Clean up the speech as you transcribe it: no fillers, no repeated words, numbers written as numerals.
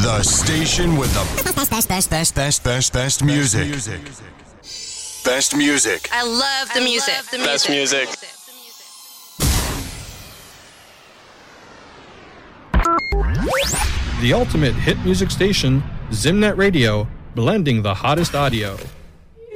The station with the best music. Best music. I love the music. Best music. The ultimate hit music station, Zimnet Radio, blending the hottest audio.